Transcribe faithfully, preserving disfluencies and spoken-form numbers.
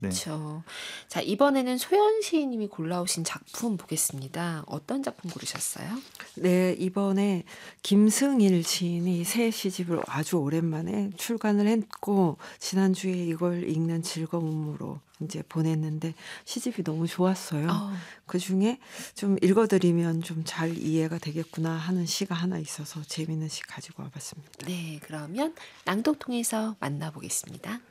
네. 그쵸. 자, 이번에는 소연 시인님이 골라오신 작품 보겠습니다. 어떤 작품 고르셨어요? 네. 이번에 김승일 시인이 새 시집을 아주 오랜만에 출간을 했고 지난주에 이걸 읽는 즐거움으로 인제 보냈는데 시집이 너무 좋았어요. 어. 그중에 좀 읽어 드리면 좀 잘 이해가 되겠구나 하는 시가 하나 있어서 재미있는 시 가지고 와 봤습니다. 네. 그러면 낭독 통해서 만나보겠습니다.